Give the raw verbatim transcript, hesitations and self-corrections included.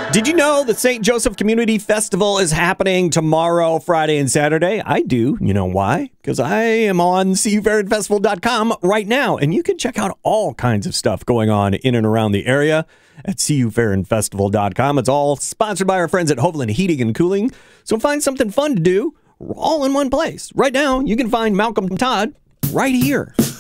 Did you know the Saint Joseph Community Festival is happening tomorrow, Friday, and Saturday? I do. You know why? Because I am on see you fair and festival dot com right now, and you can check out all kinds of stuff going on in and around the area at see you fair and festival dot com. It's all sponsored by our friends at Hovland Heating and Cooling, so find something fun to do all in one place. Right now, you can find Malcolm Todd right here.